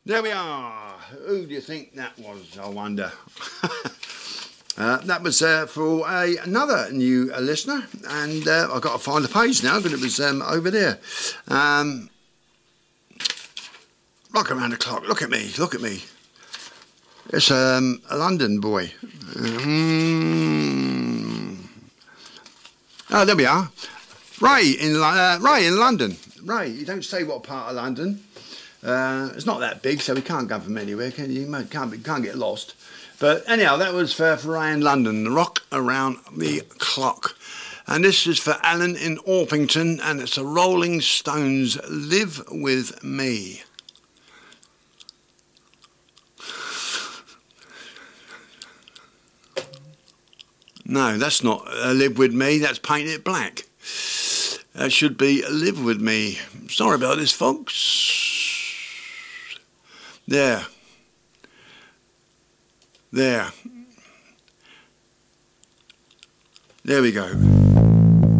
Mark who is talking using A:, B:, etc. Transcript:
A: There we are. Who do you think that was, I wonder? That was for another new listener, and I've got to find the page now, but it was over there. Rock around the clock. Look at me. It's a London boy. Oh, there we are. Ray in London. Ray, you don't say what part of London. It's not that big, so we can't go from anywhere, can you? Can't get lost. But anyhow, that was for Ray in London. The Rock Around the Clock. And this is for Alan in Orpington, and it's the Rolling Stones, Live With Me. No, that's not Live With Me, that's Paint It Black. That should be Live With Me. Sorry about this, folks. There. There we go.